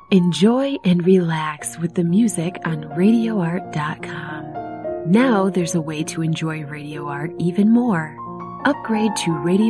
Enjoy and relax with the music on RadioArt.com. Now there's a way to enjoy Radio Art even more. Upgrade to Radio